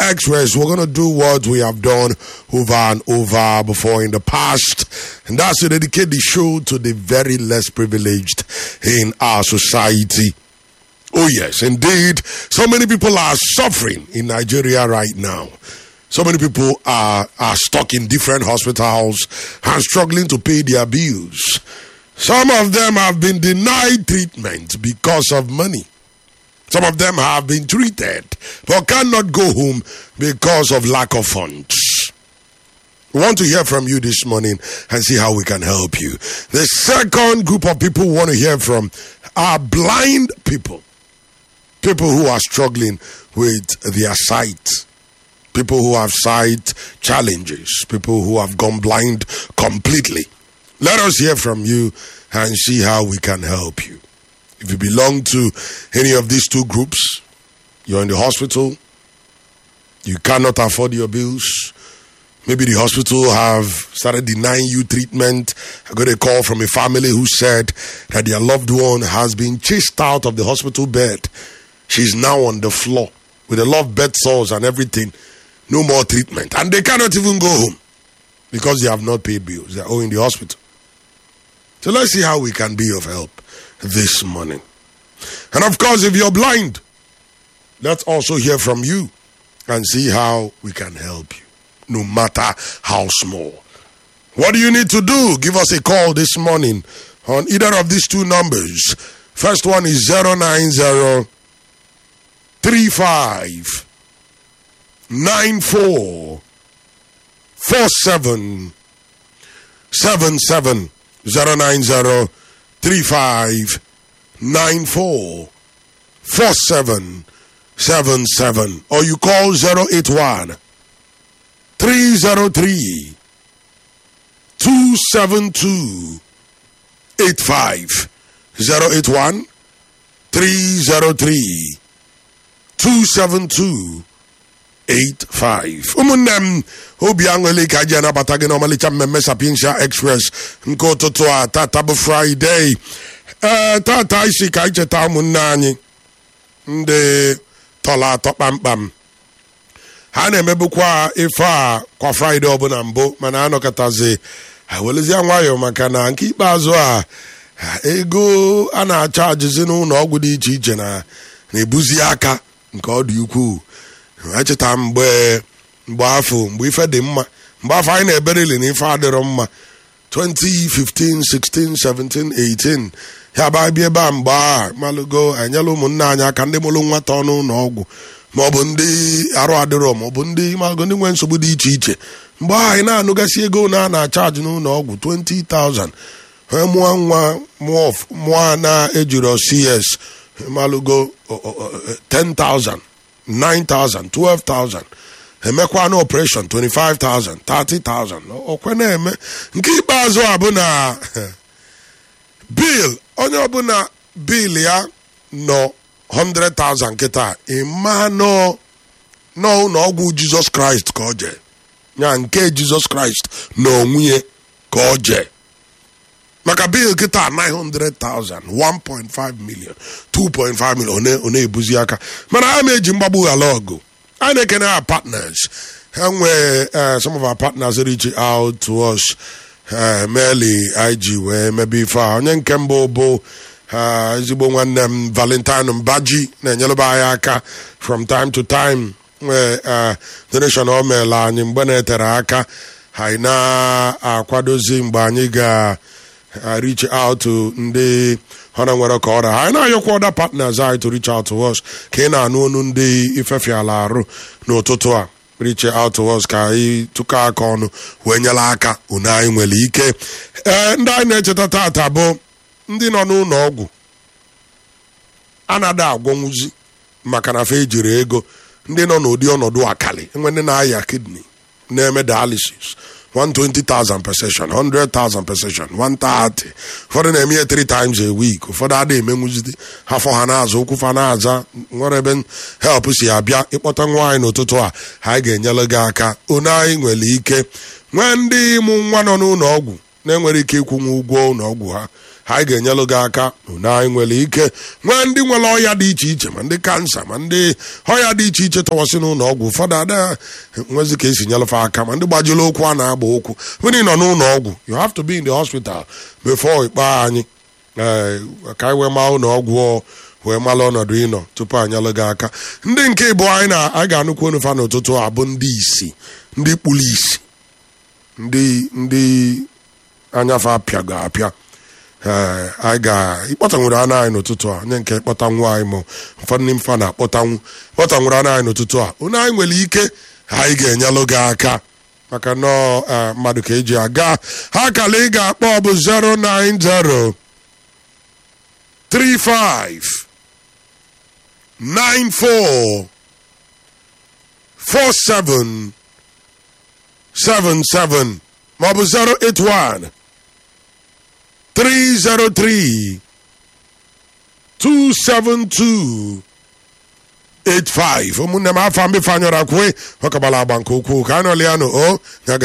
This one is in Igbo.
Express, we're going to do what we have done over and over before in the past, and that's to dedicate the show to the very less privileged in our society. Oh yes, indeed. So many people are suffering in Nigeria right now. So many people are stuck in different hospitals and struggling to pay their bills. Some of them have been denied treatment because of money. Some of them have been treated but cannot go home because of lack of funds. We want to hear from you this morning and see how we can help you. The second group of people we want to hear from are blind people. People who are struggling with their sight. People who have sight challenges. People who have gone blind completely. Let us hear from you and see how we can help you. If you belong to any of these two groups, you're in the hospital, you cannot afford your bills, maybe the hospital have started denying you treatment. I got a call from a family who said that their loved one has been chased out of the hospital bed. She's now on the floor with a lot of bed sores and everything. No more treatment. And they cannot even go home because they have not paid bills. They're all in the hospital. So let's see how we can be of help this morning. And of course, if you're blind, let's also hear from you and see how we can help you, no matter how small. What do you need to do? Give us a call this morning on either of these two numbers. First one is 090 35 94 47 77 090 35 94 47 77, or you call 081 303 272 85 081 303 272 85. Umunem obiangole kaja na batage normally cha mmemme Sapientia Express nko toto a tata bu Friday. Tata isi ka icheta umunna anyi nde tola tokpampam. Ha na-emebukwa ife a kwa Friday ọbụla mbụ mana anọkọtazi welezi anwayo maka na nke ikpeazụ a ego a na-achajizi n'ụlọ ọgwụ dị iche iche na ebuzi aka nke ọ dị ukwuu. Echeta mgbe ife dị mma, mgbe afọ anyị na-ebereli na ife adịrọ mma 2015, 16, 17, 18 ya ba bịa ebe a mgbe a malụgo anyela ụmụnne anyị aka ndị mụrụ nwata ọnụ n'ọgwụ maọbụ ndị arụ adịrọ maọbụ ndị malụgo ndị nwe nsogbu dị iche iche. Mgbe anyị na-anụgasị ego na-achaji n'ụlọ ọgwụ 20,000 mụọ na-ejiro CS malụgo 10,000 9,000, 12,000. Emekwa na operation 25,000, 30,000. Okwe na-eme nke ikpeazụ a bụ na bill onye ọbụla bill ya nọ 100,000 kịta ịma nọ n'ọgwụ Jesus Christ ka ọ je ya nke Jesus Christ na onwunye ka ọ je maka bill kịta 900,000, 1.5 million, 2.5 million one ebuzi aka mana ha meji mgbagbu ala ọgụ. I na-ekene our partners. Some of our partners reach out to us merely IG wee maybe ife a onye nke mbụ bụ ezigbo nwanne m Valentine Mbaji na-enyelụba anyị aka from time to time donation o meela anyị mgbe na-etere aka anyị na-akwadozi mgbe anyị ga reach out to ndị hana nwere ka ọra. Anyị na-ayọkwa other partners anyị to reach out to us ka ị na-anụ onu ndị ifefiala arụ n'ụtụtụ a reach out to us ka anyị tụkọ aka ọnụ wee nyere aka unu anyị nwere ike. Ndị anyị na-echeta tata bụ ndị nọ n'ụlọ ọgwụ anaghị agwọnwụzi maka na fe ejiri ego, ndị nọ n'ụdị ọnọdụ akali enwe ndị na-aya kidney na-eme dialysis 120,000 per session, 100,000 per session, 130. Ụfọdụ na-eme ya 3 times a week. Ụfọdụ adịghị emenwuzide afọ ha na-azụ ụkwụ fa na-aza nwere ebe help si abịa ịkpọta nwaanyị n'ụtụtụ a ha ga-enyere gị aka. Unu anyị nwere ike nwee ndị ịmụ nwa nọ n'ụlọ ọgwụ na-enwere ike ịkwụnwe ụgwọ ụlọ ọgwụ ha anyị ga-enyelụ gị aka na anyị nwere ike nwee ndị nwere ọya dị iche iche ma ndị kansa ma ndị ọya dị iche iche tọwasị n'ụlọ ọgwụ ụfọdụ ada nwezi ka esi nyelụfe aka ma ndị gbajiri ụkwụ a na-agba ụkwụ when ị nọ n'ụlọ ọgwụ you have to be in the hospital before ikpe anyị ka anyị wee maa ụlọ ọgwụ wee mara ọnọdụ ịnọ tupu anyị nyelụ gị aka. ndị nke bụ anyị ga-anụkwu onufa n'ụtụtụ a bụ ndị isi ndị kpụrụ isi ndị anyafe apịago apịa anyị ga-ịkpọtanwere anụ anyị n'ụtụtụ a nye nke kpọta nwa anyị ma ụfọdụ ndị mfa kpọtanwere anụ anyị n'ụtụtụ a onye anyị nwere ike anyị ga-enyelụ gị aka maka nọọ mmadụ ka eji aga. ha kala ị ga-akpọ ọ bụ 090 35 94 47 77 maọbụ 081 303 272 85. ụmụnne m afọ mbifanyọrọ akwe ọ kabala agba nke ukwuu ka anọlianụ o